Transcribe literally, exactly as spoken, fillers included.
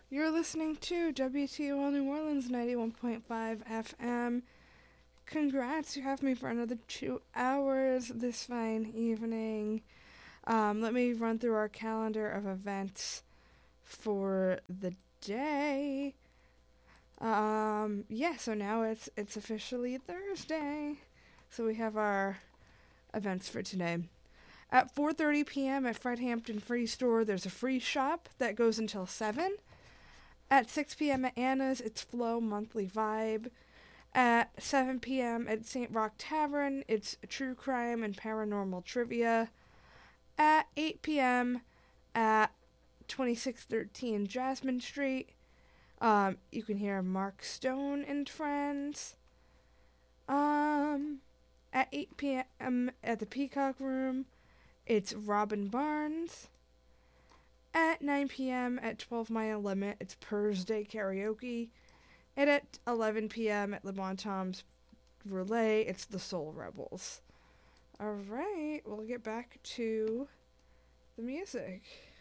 You're listening to W T O L New Orleans ninety-one point five F M. Congrats, you have me for another two hours this fine evening. Um, let me run through our calendar of events for the day. Um, yeah, so now it's it's officially Thursday. So we have our events for today. At four thirty p.m. at Fred Hampton Free Store, there's a free shop that goes until seven. At six p.m. at Anna's, it's Flow Monthly Vibe. At seven p.m. at Saint Rock Tavern, it's True Crime and Paranormal Trivia. At eight p.m. at twenty-six thirteen Jasmine Street, um, you can hear Mark Stone and Friends. Um, at eight p.m. at the Peacock Room, it's Robin Barnes. At nine p.m. at twelve Mile Limit, it's Purrs Day Karaoke. And at eleven p.m. at Le Bon Tom's Relay, it's the Soul Rebels. Alright, we'll get back to the music.